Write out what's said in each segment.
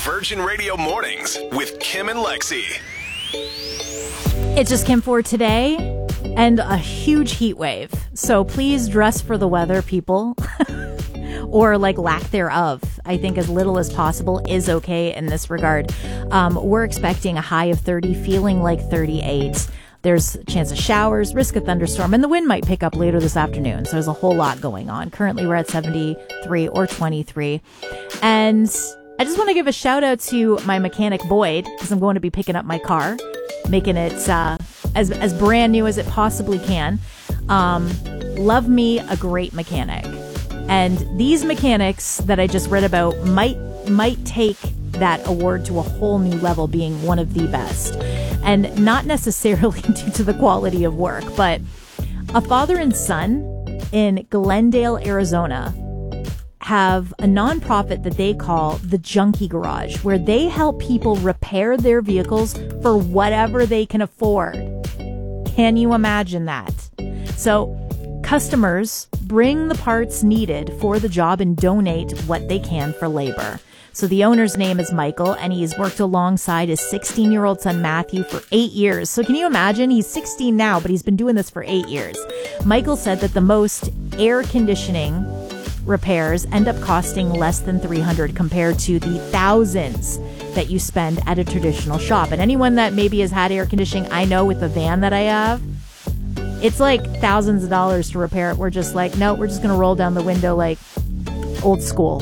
Virgin Radio Mornings with Kim and Lexi. It's just Kim for today and a huge heat wave. So please dress for the weather, people. Or like lack thereof. I think as little as possible is okay in this regard. We're expecting a high of 30, feeling like 38. There's a chance of showers, risk of thunderstorm, and the wind might pick up later this afternoon. So there's a whole lot going on. Currently, we're at 73 or 23. And I just want to give a shout out to my mechanic, Boyd, because I'm going to be picking up my car, making it as brand new as it possibly can. Love me a great mechanic. And these mechanics that I just read about might take that award to a whole new level, being one of the best. And not necessarily due to the quality of work, but a father and son in Glendale, Arizona, have a nonprofit that they call the Junkie Garage, where they help people repair their vehicles for whatever they can afford. Can you imagine that? So customers bring the parts needed for the job and donate what they can for labor. So the owner's name is Michael, and he's worked alongside his 16-year-old son, Matthew, for 8 years. So can you imagine? He's 16 now, but he's been doing this for 8 years. Michael said that the most air conditioning repairs end up costing less than $300 compared to the thousands that you spend at a traditional shop. And anyone that maybe has had air conditioning, I know with the van that I have, it's like thousands of dollars to repair it. We're just like, no, we're just going to roll down the window like old school.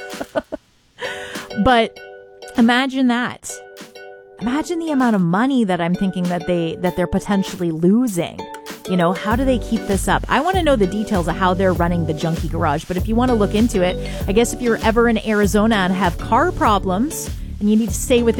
But imagine that. Imagine the amount of money that I'm thinking that they're potentially losing. You know, how do they keep this up? I want to know the details of how they're running the Junkie Garage. But if you want to look into it, I guess if you're ever in Arizona and have car problems and you need to stay within